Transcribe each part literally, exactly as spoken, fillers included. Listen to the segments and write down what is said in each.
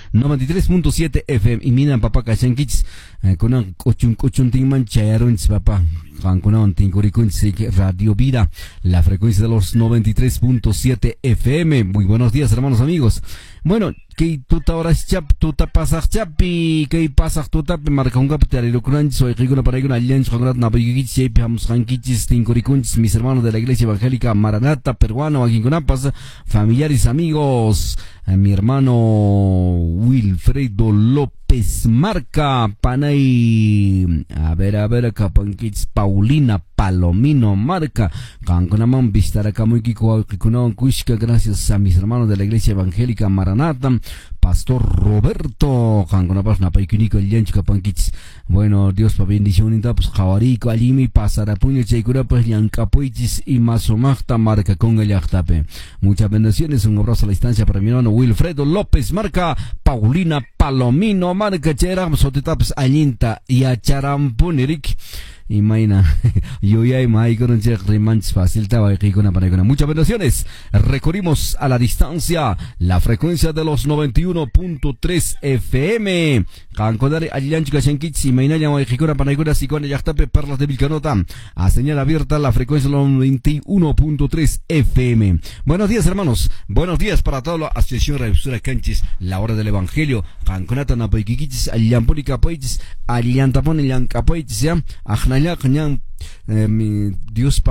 noventa y tres punto siete F M. Y mira, papá, cachanquich, con un cochun cochun tingman chayarunch, papá. Con Radio Vida, la frecuencia de los noventa y tres punto siete F M. Muy buenos días, hermanos amigos. Bueno, que tú te ahora chap, tú te pasas chapi, que pasas tú te marca un capitán, crunch, soy rico para ir a Lens, con una bigich, hams hankichis, tincuricunch, mis hermanos de la iglesia evangélica Maranata, peruano, aquí con apas, familiares, amigos, a mi hermano Wilfredo López Marca, Panay, a ver, a ver, Capanquich, Paulina Palomino Marca, Canconamón, Vistaraca, muy kiko, kikunon, kushka, gracias a mis hermanos de la iglesia evangélica Maranata, Pastor Roberto, Canconapas, Napaikunico, el Yancho Capanquich. Bueno, Dios pa bendición, pues, Jawarico, Alimi, Pasarapuño, Chaicurapas, Yancapuichis y Mazomachta Marca con el Yachtape. Muchas bendiciones, un abrazo a la distancia para mi hermano Wilfredo López Marca, Paulina Palomino Marca, Cheram, Sotetaps, Alinta y Acharampuneric. Y maina, yo ya hay con un check remanch fácil, estaba aquí con una panegona. Muchas bendiciones. Recorrimos a la distancia la frecuencia de los noventa y uno punto tres F M. Cancodare Aliancho Cachankich y maina ya aquí con una panegona, si con el Yachtape Perlas de Vilcanota. A señal abierta la frecuencia de los noventa y uno punto tres F M. Buenos días, hermanos. Buenos días para toda la asociación Revisora Canchis, la hora del evangelio. Canconata Napaikichis, Aliampónica Poichis, Aliantapon, Aliancapoichis, ya. Eh, mi Dios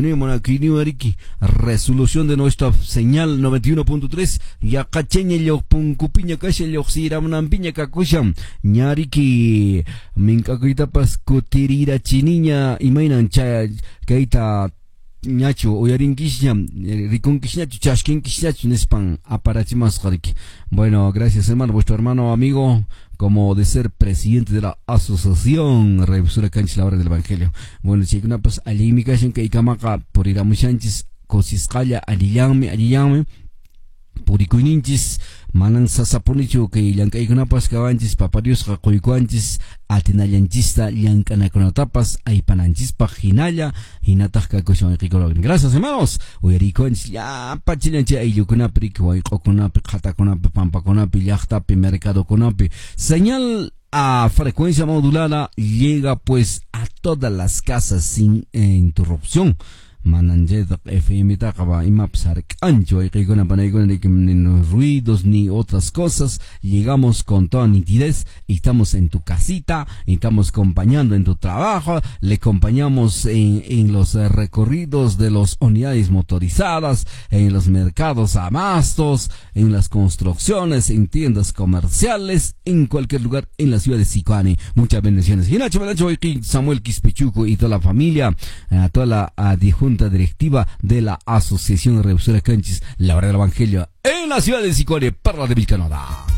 resolución de nuestra señal noventa y uno punto tres ya cacheña yo puncupiña cache yo sira una piña cacusham ñariki mincacuita pas cotirira chiniña imainan cha kaita ñacho oyarin kishñam ricon kishñacho chashkin kishñacho nespan aparachimas qarik. Bueno, gracias hermano, vuestro hermano amigo, como de ser presidente de la asociación Revisora Canchis, la hora del evangelio. Bueno, chicos, pues allí mi casa que ikamaca por ir a muchanchis cosiscalla alillame alillame puricuininchis manan sasaponicho que llankaykunapas kawanchis paparios qaquikuanchis atinallanchista llankanakunatapas aypananchispa hinalla hinataq kakushan qiqologin. Gracias hermanos. Uyarikunchis ya pachillanchi ayllukunapi wayqokunapi qhatakunapi pampakunapi llaqtapi mercadokunapi. Señal a frecuencia modulada llega pues a todas las casas sin eh, interrupción. Mananjeda F M Takaba y Mapsar Ancho y Rigona Panagona ni ruidos ni otras cosas. Llegamos con toda nitidez y estamos en tu casita, y estamos acompañando en tu trabajo, le acompañamos en, en los recorridos de las unidades motorizadas, en los mercados abastos, en las construcciones, en tiendas comerciales, en cualquier lugar en la ciudad de Sicuani. Muchas bendiciones. Y Nacho Nacho y Samuel Quispichuco y toda la familia, a toda la adjunta directiva de la Asociación Revisora Canchis, la hora del evangelio en la ciudad de Sicuani, Perla de Vilcanota.